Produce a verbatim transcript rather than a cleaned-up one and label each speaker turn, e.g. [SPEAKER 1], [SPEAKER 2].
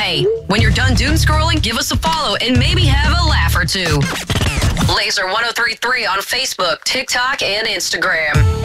[SPEAKER 1] Hey, when you're done doom scrolling, give us a follow and maybe have a laugh or two. Laser one oh three point three on Facebook, TikTok, and Instagram.